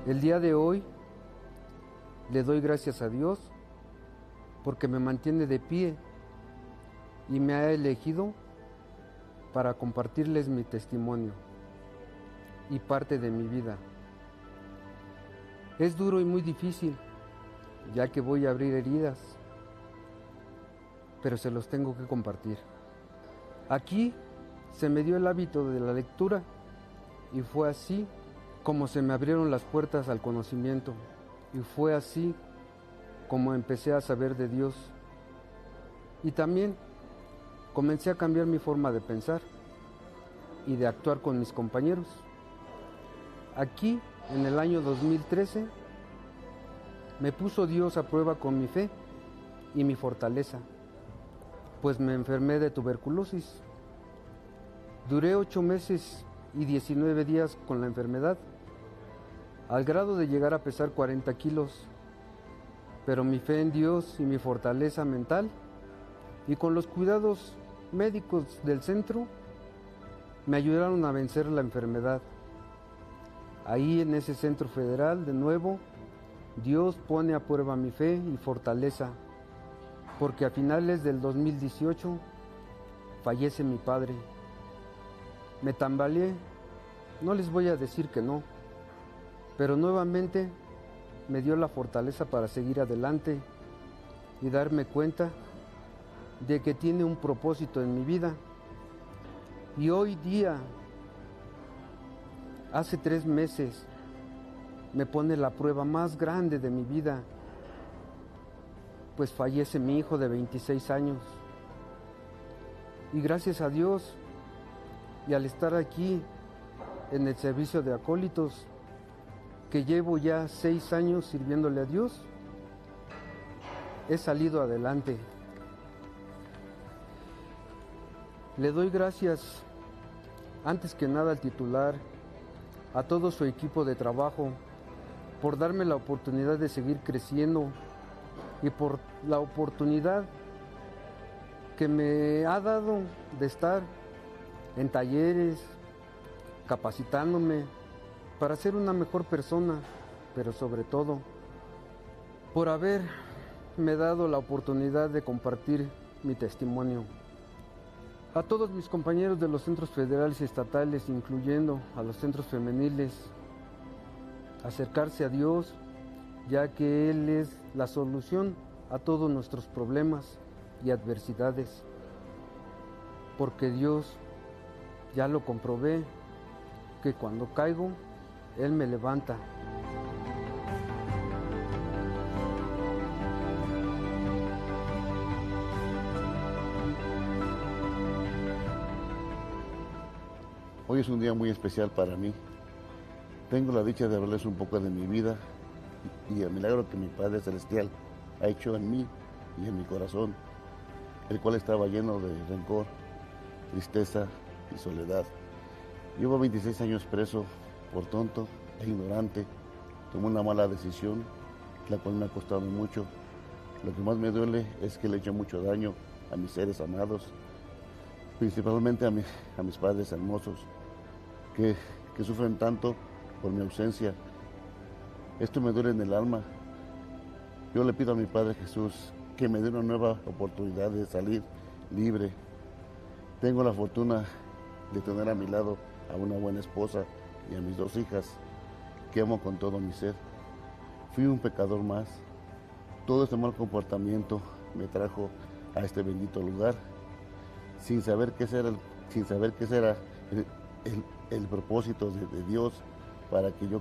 El día de hoy le doy gracias a Dios porque me mantiene de pie y me ha elegido para compartirles mi testimonio y parte de mi vida. Es duro y muy difícil, ya que voy a abrir heridas, pero se los tengo que compartir. Aquí se me dio el hábito de la lectura y fue así como se me abrieron las puertas al conocimiento y fue así como empecé a saber de Dios. Y también comencé a cambiar mi forma de pensar y de actuar con mis compañeros. Aquí, en el año 2013, me puso Dios a prueba con mi fe y mi fortaleza, pues me enfermé de tuberculosis. Duré 8 meses y 19 días con la enfermedad, al grado de llegar a pesar 40 kilos, pero mi fe en Dios y mi fortaleza mental y con los cuidados médicos del centro me ayudaron a vencer la enfermedad. Ahí en ese centro federal, de nuevo, Dios pone a prueba mi fe y fortaleza, porque a finales del 2018 fallece mi padre. Me tambaleé, no les voy a decir que no, pero nuevamente me dio la fortaleza para seguir adelante y darme cuenta de que tiene un propósito en mi vida. Y hoy día, hace 3 meses, me pone la prueba más grande de mi vida, pues fallece mi hijo de 26 años. Y gracias a Dios, y al estar aquí en el servicio de acólitos, que llevo ya 6 años sirviéndole a Dios, he salido adelante. Le doy gracias, antes que nada al titular, a todo su equipo de trabajo, por darme la oportunidad de seguir creciendo y por la oportunidad que me ha dado de estar en talleres, capacitándome para ser una mejor persona, pero sobre todo por haberme dado la oportunidad de compartir mi testimonio. A todos mis compañeros de los centros federales y estatales, incluyendo a los centros femeniles, acercarse a Dios, ya que Él es la solución a todos nuestros problemas y adversidades, porque Dios, ya lo comprobé, que cuando caigo, Él me levanta. Hoy es un día muy especial para mí. Tengo la dicha de hablarles un poco de mi vida y el milagro que mi Padre Celestial ha hecho en mí y en mi corazón, el cual estaba lleno de rencor, tristeza y soledad. Llevo 26 años preso por tonto e ignorante. Tomé una mala decisión, la cual me ha costado mucho. Lo que más me duele es que le he hecho mucho daño a mis seres amados, principalmente a mis padres hermosos, que sufren tanto por mi ausencia. Esto me duele en el alma. Yo le pido a mi Padre Jesús que me dé una nueva oportunidad de salir libre. Tengo la fortuna de tener a mi lado a una buena esposa y a mis 2 hijas, que amo con todo mi ser. Fui un pecador más. Todo este mal comportamiento me trajo a este bendito lugar, sin saber qué será el propósito de Dios para que yo